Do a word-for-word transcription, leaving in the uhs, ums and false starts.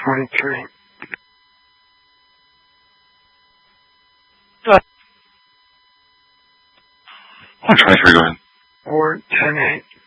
twenty-three. one twenty-three, go ahead. Four ten eight.